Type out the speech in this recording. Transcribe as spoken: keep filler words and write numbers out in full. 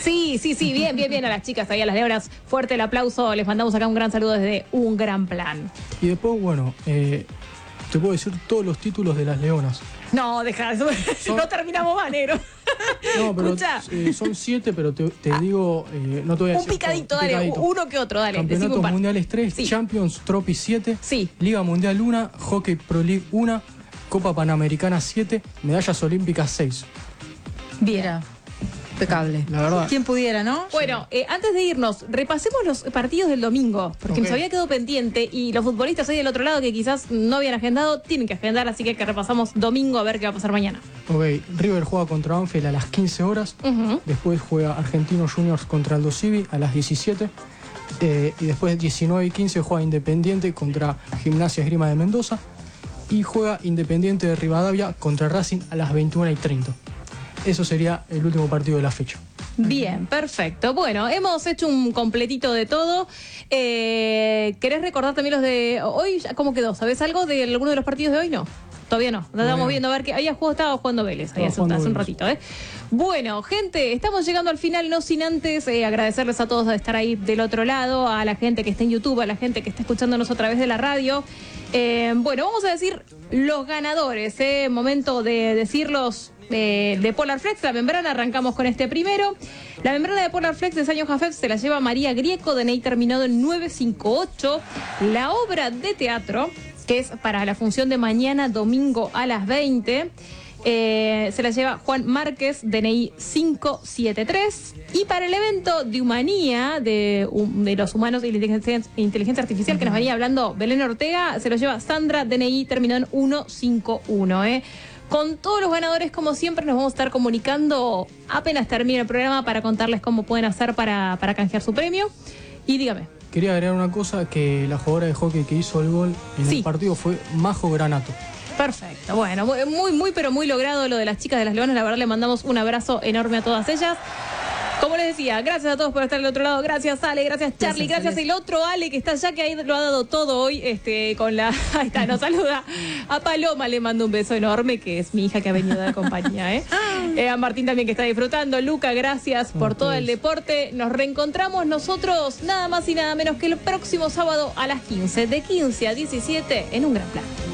Sí, sí, sí, bien, bien, bien a las chicas, ahí a las leonas. Fuerte el aplauso, les mandamos acá un gran saludo desde Un Gran Plan. Y después, bueno, eh, te puedo decir todos los títulos de las leonas. No, deja eso, son... no terminamos más, negro. No, pero eh, son siete, pero te, te ah, digo, eh, no te voy a decir. Un picadito, todo, dale, picadito. uno que otro, dale. Campeonatos mundiales tres, sí. Champions Trophy siete, sí. Liga Mundial uno, Hockey Pro League uno, Copa Panamericana siete, Medallas Olímpicas seis. Viera. Impecable. La verdad. ¿Quién pudiera, no? Bueno, eh, antes de irnos, repasemos los partidos del domingo, porque okay. nos había quedado pendiente y los futbolistas ahí del otro lado que quizás no habían agendado, tienen que agendar, así que, que repasamos domingo a ver qué va a pasar mañana. Ok, River juega contra Banfield a las quince horas, uh-huh. después juega Argentinos Juniors contra Aldo Civi a las diecisiete, eh, y después diecinueve y quince juega Independiente contra Gimnasia Esgrima de Mendoza, y juega Independiente de Rivadavia contra Racing a las veintiuna y treinta. Eso sería el último partido de la fecha. Bien, perfecto. Bueno, hemos hecho un completito de todo. Eh, ¿Querés recordar también los de hoy? ¿Cómo quedó? ¿Sabés algo de alguno de los partidos de hoy? No. Todavía no. Nos estamos viendo a ver qué había jugado, estaba jugando Vélez ahí hace, hace un ratito, ¿eh? Bueno, gente, estamos llegando al final, no sin antes eh, agradecerles a todos de estar ahí del otro lado, a la gente que está en YouTube, a la gente que está escuchándonos a través de la radio. Eh, bueno, vamos a decir los ganadores, ¿eh? Momento de decirlos. De, de Polar Flex, la membrana, arrancamos con este primero. La membrana de Polar Flex de Sanyo Jafet se la lleva María Grieco, D N I terminado en nueve cinco ocho. La obra de teatro, que es para la función de mañana domingo a las veinte, eh, se la lleva Juan Márquez, D N I cinco siete tres. Y para el evento de Humanía, de, um, de los humanos y la inteligencia, inteligencia artificial, uh-huh. que nos venía hablando Belén Ortega, se lo lleva Sandra, D N I terminado en uno cinco uno, ¿eh? Con todos los ganadores, como siempre, nos vamos a estar comunicando apenas termine el programa para contarles cómo pueden hacer para, para canjear su premio. Y dígame. Quería agregar una cosa, que la jugadora de hockey que hizo el gol en sí. el partido fue Majo Granato. Perfecto, bueno, muy, muy, pero muy logrado lo de las chicas de las Leonas. La verdad, le mandamos un abrazo enorme a todas ellas. Como les decía, gracias a todos por estar del otro lado. Gracias, Ale, gracias, Charlie, gracias, gracias el otro Ale que está allá, que ahí lo ha dado todo hoy, este, con la... Ahí está, nos saluda. A Paloma le mando un beso enorme, que es mi hija que ha venido de compañía, ¿eh? eh a Martín también que está disfrutando. Luca, gracias por oh, todo pues. el deporte. Nos reencontramos nosotros nada más y nada menos que el próximo sábado a las quince, de quince a diecisiete, en Un Gran Plan.